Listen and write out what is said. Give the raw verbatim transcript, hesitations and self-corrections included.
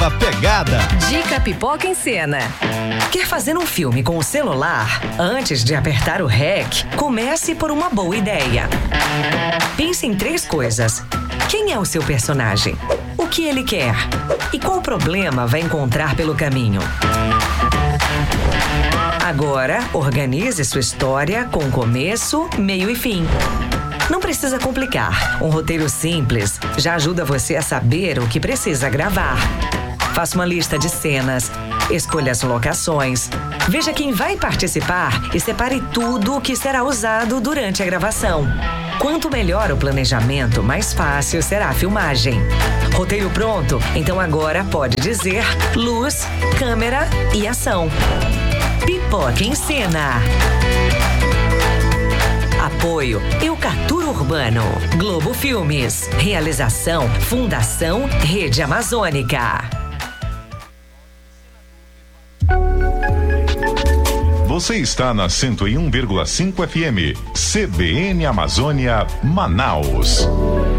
nova pegada. Dica Pipoca em Cena. Quer fazer um filme com o celular? Antes de apertar o REC, comece por uma boa ideia. Pense em três coisas. Quem é o seu personagem? O que ele quer? E qual problema vai encontrar pelo caminho? Agora, organize sua história com começo, meio e fim. Não precisa complicar. Um roteiro simples já ajuda você a saber o que precisa gravar. Faça uma lista de cenas, escolha as locações, veja quem vai participar e separe tudo o que será usado durante a gravação. Quanto melhor o planejamento, mais fácil será a filmagem. Roteiro pronto? Então agora pode dizer luz, câmera e ação. Pipoca em Cena. Apoio Eucatura Urbano, Globo Filmes. Realização Fundação Rede Amazônica. Você está na cento e um vírgula cinco F M, C B N Amazônia, Manaus.